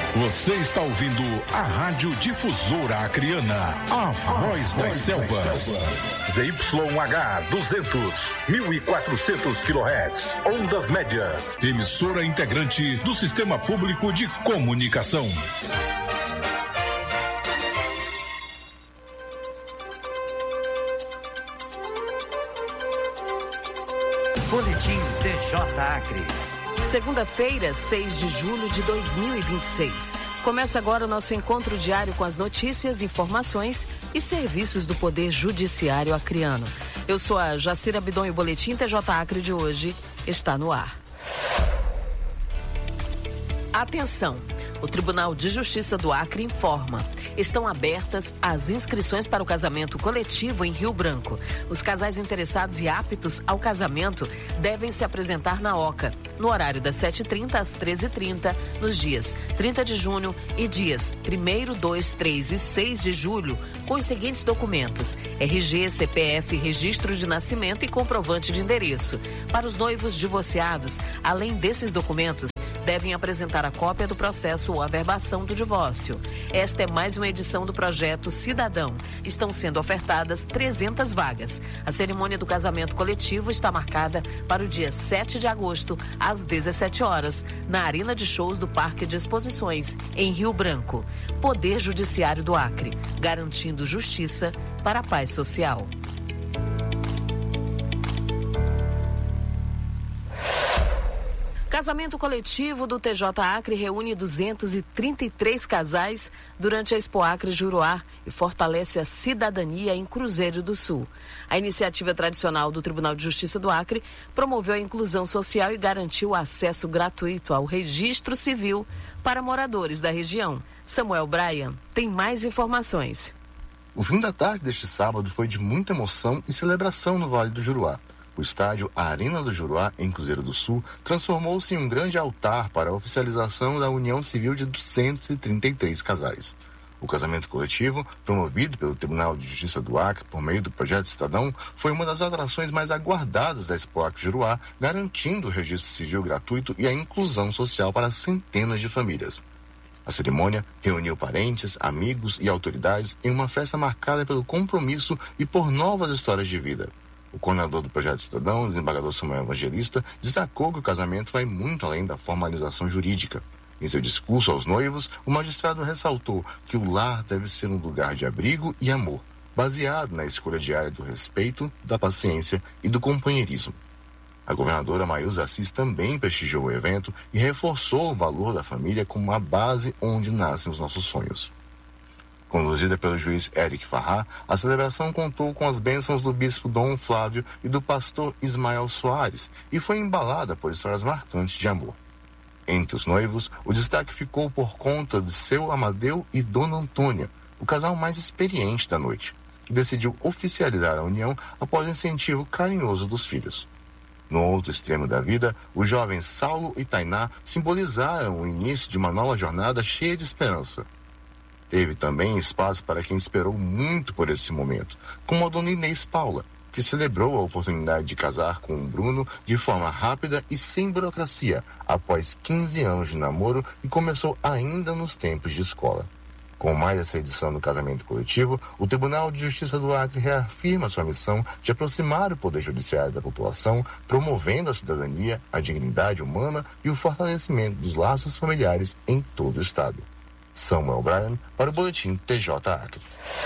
Você está ouvindo a Rádio Difusora Acreana, a voz das selvas. ZYH 200, 1400 kHz, ondas médias. Emissora integrante do Sistema Público de Comunicação. Boletim TJ Acre. Segunda-feira, 6 de julho de 2026. Começa agora o nosso encontro diário com as notícias, informações e serviços do Poder Judiciário acreano. Eu sou a Jacira Bidon e o Boletim TJ Acre de hoje está no ar. Atenção! O Tribunal de Justiça do Acre informa: estão abertas as inscrições para o casamento coletivo em Rio Branco. Os casais interessados e aptos ao casamento devem se apresentar na OCA, no horário das 7h30 às 13h30, nos dias 30 de junho e dias 1º, 2, 3 e 6 de julho, com os seguintes documentos: RG, CPF, registro de nascimento e comprovante de endereço. Para os noivos divorciados, além desses documentos, devem apresentar a cópia do processo ou averbação do divórcio. Esta é mais uma edição do projeto Cidadão. Estão sendo ofertadas 300 vagas. A cerimônia do casamento coletivo está marcada para o dia 7 de agosto, às 17 horas, na Arena de Shows do Parque de Exposições, em Rio Branco. Poder Judiciário do Acre, garantindo justiça para a paz social. Casamento coletivo do TJ Acre reúne 233 casais durante a Expo Acre Juruá e fortalece a cidadania em Cruzeiro do Sul. A iniciativa tradicional do Tribunal de Justiça do Acre promoveu a inclusão social e garantiu o acesso gratuito ao registro civil para moradores da região. Samuel Bryan tem mais informações. O fim da tarde deste sábado foi de muita emoção e celebração no Vale do Juruá. O estádio Arena do Juruá, em Cruzeiro do Sul, transformou-se em um grande altar para a oficialização da união civil de 233 casais. O casamento coletivo, promovido pelo Tribunal de Justiça do Acre por meio do Projeto Cidadão, foi uma das atrações mais aguardadas da Expo Acre Juruá, garantindo o registro civil gratuito e a inclusão social para centenas de famílias. A cerimônia reuniu parentes, amigos e autoridades em uma festa marcada pelo compromisso e por novas histórias de vida. O coordenador do Projeto Cidadão, o desembargador Samuel Evangelista, destacou que o casamento vai muito além da formalização jurídica. Em seu discurso aos noivos, o magistrado ressaltou que o lar deve ser um lugar de abrigo e amor, baseado na escolha diária do respeito, da paciência e do companheirismo. A governadora Maísa Assis também prestigiou o evento e reforçou o valor da família como a base onde nascem os nossos sonhos. Conduzida pelo juiz Eric Farrá, a celebração contou com as bênçãos do bispo Dom Flávio e do pastor Ismael Soares e foi embalada por histórias marcantes de amor. Entre os noivos, o destaque ficou por conta de seu Amadeu e Dona Antônia, o casal mais experiente da noite, que decidiu oficializar a união após o incentivo carinhoso dos filhos. No outro extremo da vida, os jovens Saulo e Tainá simbolizaram o início de uma nova jornada cheia de esperança. Teve também espaço para quem esperou muito por esse momento, como a dona Inês Paula, que celebrou a oportunidade de casar com o Bruno de forma rápida e sem burocracia, após 15 anos de namoro e começou ainda nos tempos de escola. Com mais essa edição do casamento coletivo, o Tribunal de Justiça do Acre reafirma sua missão de aproximar o Poder Judiciário da população, promovendo a cidadania, a dignidade humana e o fortalecimento dos laços familiares em todo o Estado. Samuel Bryan para o Boletim TJ Acre.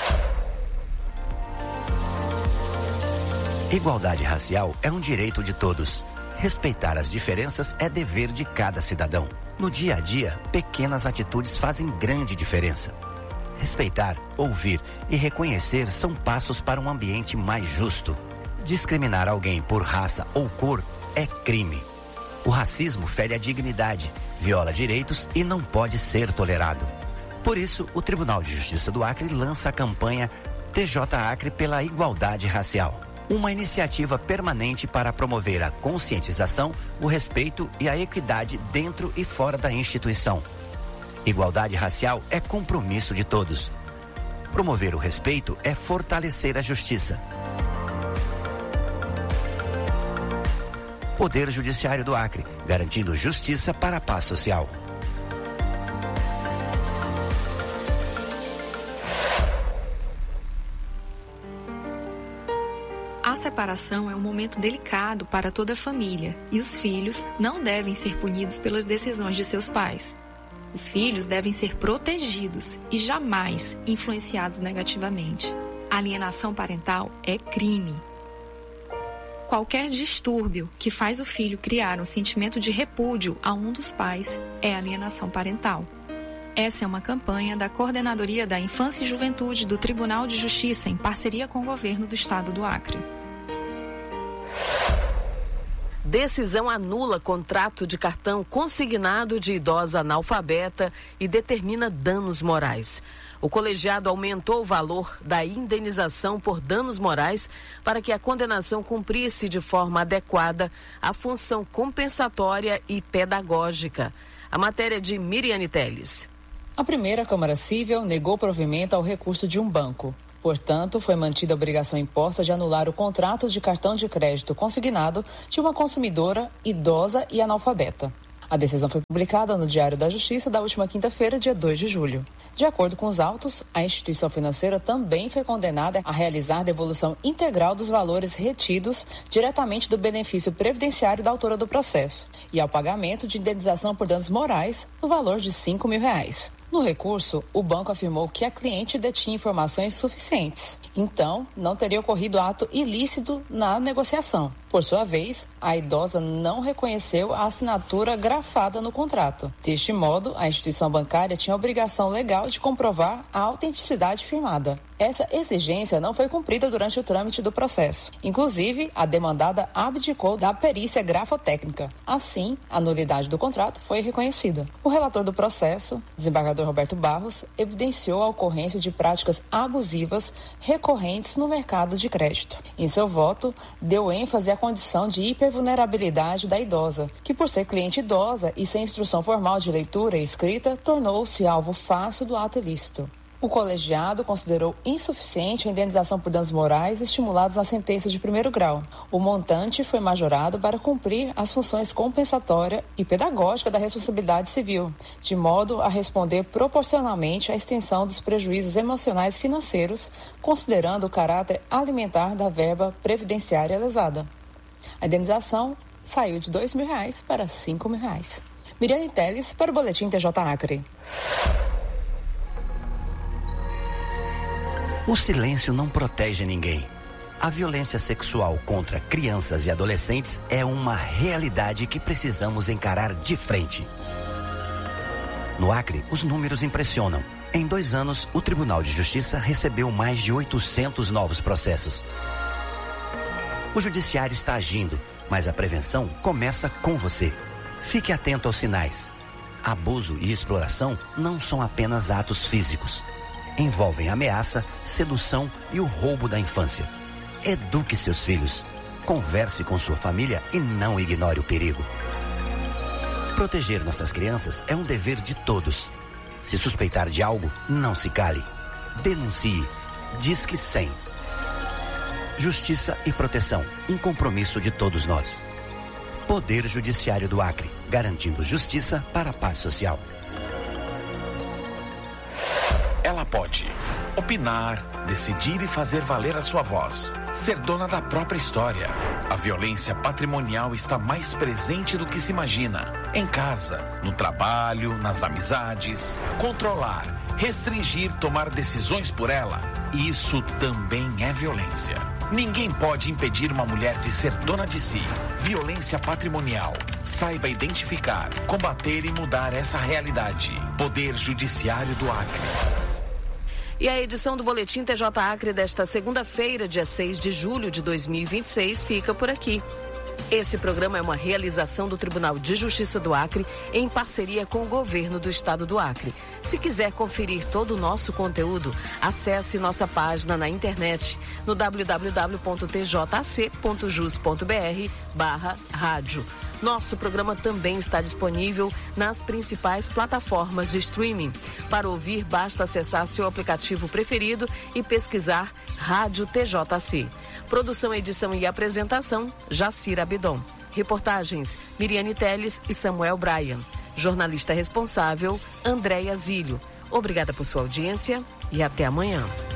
Igualdade racial é um direito de todos. Respeitar as diferenças é dever de cada cidadão. No dia a dia, pequenas atitudes fazem grande diferença. Respeitar, ouvir e reconhecer são passos para um ambiente mais justo. Discriminar alguém por raça ou cor é crime. O racismo fere a dignidade, viola direitos e não pode ser tolerado. Por isso, o Tribunal de Justiça do Acre lança a campanha TJ Acre pela Igualdade Racial, uma iniciativa permanente para promover a conscientização, o respeito e a equidade dentro e fora da instituição. Igualdade racial é compromisso de todos. Promover o respeito é fortalecer a justiça. Poder Judiciário do Acre, garantindo justiça para a paz social. separação é um momento delicado para toda a família e os filhos não devem ser punidos pelas decisões de seus pais. Os filhos devem ser protegidos e jamais influenciados negativamente. A alienação parental é crime. Qualquer distúrbio que faz o filho criar um sentimento de repúdio a um dos pais é alienação parental. Essa é uma campanha da Coordenadoria da Infância e Juventude do Tribunal de Justiça, em parceria com o governo do estado do Acre. Decisão anula contrato de cartão consignado de idosa analfabeta e determina danos morais. O colegiado aumentou o valor da indenização por danos morais para que a condenação cumprisse de forma adequada a função compensatória e pedagógica. A matéria é de Miriane Teles. A primeira Câmara Cível negou provimento ao recurso de um banco. Portanto, foi mantida a obrigação imposta de anular o contrato de cartão de crédito consignado de uma consumidora idosa e analfabeta. A decisão foi publicada no Diário da Justiça da última quinta-feira, dia 2 de julho. De acordo com os autos, a instituição financeira também foi condenada a realizar devolução integral dos valores retidos diretamente do benefício previdenciário da autora do processo e ao pagamento de indenização por danos morais no valor de R$5 mil. No recurso, o banco afirmou que a cliente detinha informações suficientes, então não teria ocorrido ato ilícito na negociação. Por sua vez, a idosa não reconheceu a assinatura grafada no contrato. Deste modo, a instituição bancária tinha a obrigação legal de comprovar a autenticidade firmada. Essa exigência não foi cumprida durante o trâmite do processo. Inclusive, a demandada abdicou da perícia grafotécnica. Assim, a nulidade do contrato foi reconhecida. O relator do processo, desembargador Roberto Barros, evidenciou a ocorrência de práticas abusivas recorrentes no mercado de crédito. Em seu voto, deu ênfase à condição de hipervulnerabilidade da idosa, que por ser cliente idosa e sem instrução formal de leitura e escrita, tornou-se alvo fácil do ato ilícito. O colegiado considerou insuficiente a indenização por danos morais estimulados na sentença de primeiro grau. O montante foi majorado para cumprir as funções compensatória e pedagógica da responsabilidade civil, de modo a responder proporcionalmente à extensão dos prejuízos emocionais e financeiros, considerando o caráter alimentar da verba previdenciária lesada. A indenização saiu de R$2 mil para R$5 mil. Miriane Teles para o Boletim TJ Acre. O silêncio não protege ninguém. A violência sexual contra crianças e adolescentes é uma realidade que precisamos encarar de frente. No Acre, os números impressionam. Em 2 anos, o Tribunal de Justiça recebeu mais de 800 novos processos. O Judiciário está agindo, mas a prevenção começa com você. Fique atento aos sinais. Abuso e exploração não são apenas atos físicos. Envolvem ameaça, sedução e o roubo da infância. Eduque seus filhos. Converse com sua família e não ignore o perigo. Proteger nossas crianças é um dever de todos. Se suspeitar de algo, não se cale. Denuncie. Disque 100. Justiça e proteção, um compromisso de todos nós. Poder Judiciário do Acre, garantindo justiça para a paz social. Ela pode opinar, decidir e fazer valer a sua voz, ser dona da própria história. A violência patrimonial está mais presente do que se imagina. Em casa, no trabalho, nas amizades. Controlar, restringir, tomar decisões por ela. Isso também é violência. Ninguém pode impedir uma mulher de ser dona de si. Violência patrimonial. Saiba identificar, combater e mudar essa realidade. Poder Judiciário do Acre. E a edição do Boletim TJ Acre desta segunda-feira, dia 6 de julho de 2026, fica por aqui. Esse programa é uma realização do Tribunal de Justiça do Acre em parceria com o governo do estado do Acre. Se quiser conferir todo o nosso conteúdo, acesse nossa página na internet no www.tjac.jus.br/rádio. Nosso programa também está disponível nas principais plataformas de streaming. Para ouvir, basta acessar seu aplicativo preferido e pesquisar Rádio TJC. Produção, edição e apresentação, Jacira Abidon. Reportagens, Miriane Teles e Samuel Bryan. Jornalista responsável, Andréia Zílio. Obrigada por sua audiência e até amanhã.